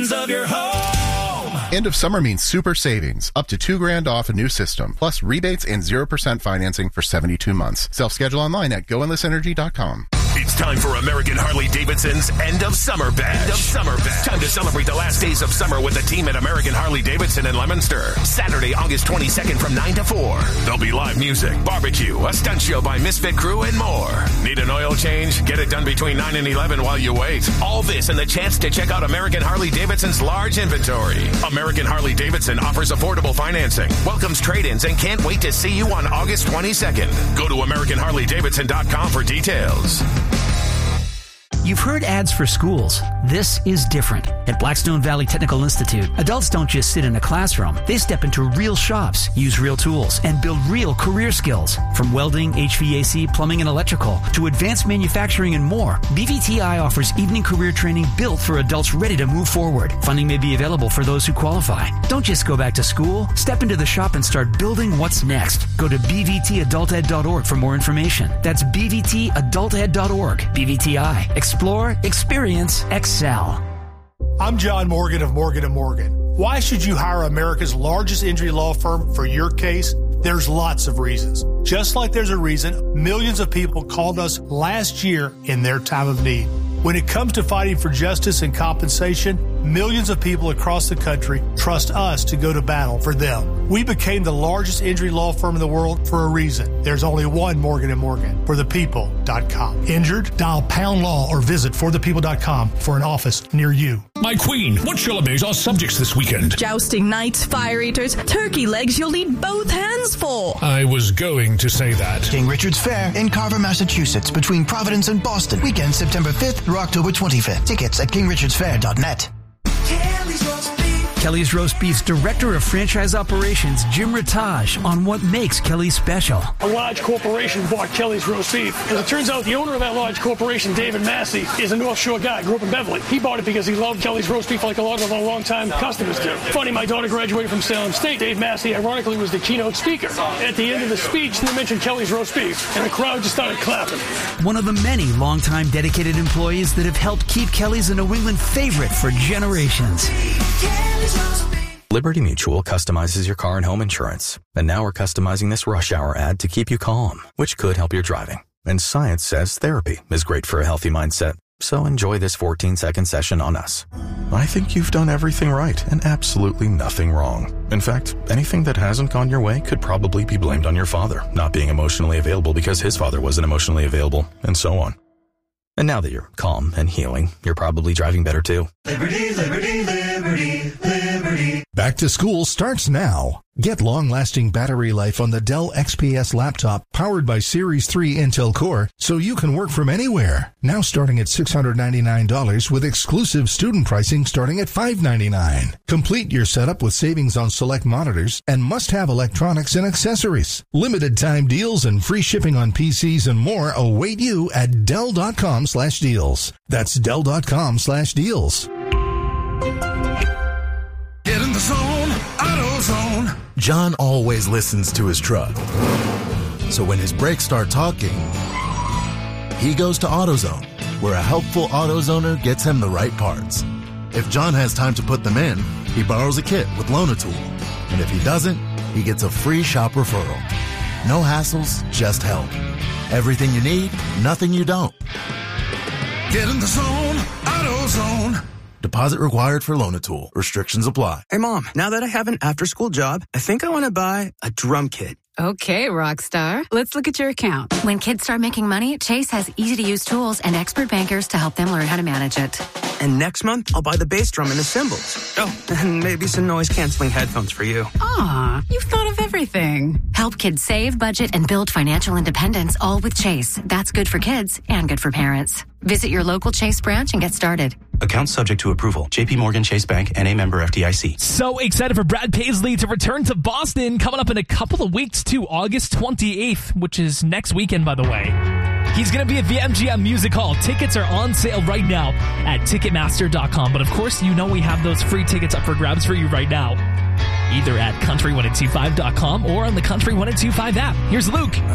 of your home. End of summer means super savings, up to $2,000 off a new system, plus rebates and 0% financing for 72 months. Self-schedule online at goendlessenergy.com. It's time for American Harley-Davidson's End of Summer Bash. Time to celebrate the last days of summer with the team at American Harley-Davidson in Leominster. Saturday, August 22nd from 9 to 4. There'll be live music, barbecue, a stunt show by Misfit Crew, and more. Need an oil change? Get it done between 9 and 11 while you wait. All this and the chance to check out American Harley-Davidson's large inventory. American Harley-Davidson offers affordable financing, welcomes trade-ins, and can't wait to see you on August 22nd. Go to AmericanHarley-Davidson.com for details. You've heard ads for schools. This is different. At Blackstone Valley Technical Institute, adults don't just sit in a classroom. They step into real shops, use real tools, and build real career skills. From welding, HVAC, plumbing, and electrical to advanced manufacturing and more, BVTI offers evening career training built for adults ready to move forward. Funding may be available for those who qualify. Don't just go back to school. Step into the shop and start building what's next. Go to bvtadulted.org for more information. That's bvtadulted.org. BVTI. Explore, experience, excel. I'm John Morgan of Morgan & Morgan. Why should you hire America's largest injury law firm for your case? There's lots of reasons. Just like there's a reason millions of people called us last year in their time of need. When it comes to fighting for justice and compensation, millions of people across the country trust us to go to battle for them. We became the largest injury law firm in the world for a reason. There's only one Morgan & Morgan, forthepeople.com. Injured? Dial pound law or visit forthepeople.com for an office near you. My queen, what shall amaze our subjects this weekend? Jousting knights, fire eaters, turkey legs you'll need both hands for. I was going to say that. King Richard's Fair in Carver, Massachusetts, between Providence and Boston. Weekend September 5th through October 25th. Tickets at kingrichardsfair.net. Kelly's Roast Beef's Director of Franchise Operations, Jim Rataj, on what makes Kelly's special. A large corporation bought Kelly's Roast Beef. As it turns out, the owner of that large corporation, David Massey, is a North Shore guy, grew up in Beverly. He bought it because he loved Kelly's Roast Beef like a lot of our longtime customers do. Funny, my daughter graduated from Salem State. Dave Massey, ironically, was the keynote speaker. At the end of the speech, they mentioned Kelly's Roast Beef, and the crowd just started clapping. One of the many longtime dedicated employees that have helped keep Kelly's a New England favorite for generations. Liberty Mutual customizes your car and home insurance. And now we're customizing this rush hour ad to keep you calm, which could help your driving. And science says therapy is great for a healthy mindset. So enjoy this 14-second session on us. I think you've done everything right and absolutely nothing wrong. In fact, anything that hasn't gone your way could probably be blamed on your father not being emotionally available because his father wasn't emotionally available, and so on. And now that you're calm and healing, you're probably driving better too. Liberty, liberty, liberty, liberty. Back to school starts now. Get long-lasting battery life on the Dell XPS laptop powered by Series 3 Intel Core so you can work from anywhere. Now starting at $699 with exclusive student pricing starting at $599. Complete your setup with savings on select monitors and must-have electronics and accessories. Limited time deals and free shipping on PCs and more await you at Dell.com/deals. That's Dell.com/deals. Get in the zone, AutoZone. John always listens to his truck. So when his brakes start talking, he goes to AutoZone, where a helpful AutoZoner gets him the right parts. If John has time to put them in, he borrows a kit with Loan-A-Tool. And if he doesn't, he gets a free shop referral. No hassles, just help. Everything you need, nothing you don't. Get in the zone, AutoZone. Deposit required for Loan-A-Tool. Restrictions apply. Hey, Mom, now that I have an after-school job, I think I want to buy a drum kit. Okay, Rockstar. Let's look at your account. When kids start making money, Chase has easy-to-use tools and expert bankers to help them learn how to manage it. And next month, I'll buy the bass drum and the cymbals. Oh, and maybe some noise-canceling headphones for you. Aw, you've thought of everything. Help kids save, budget, and build financial independence, all with Chase. That's good for kids and good for parents. Visit your local Chase branch and get started. Account subject to approval. J.P. Morgan Chase Bank, N.A. member FDIC. So excited for Brad Paisley to return to Boston coming up in a couple of weeks to August 28th, which is next weekend, by the way. He's going to be at the MGM Music Hall. Tickets are on sale right now at Ticketmaster.com. But of course, you know we have those free tickets up for grabs for you right now, either at Country1025.com or on the Country 1025 app. Here's Luke.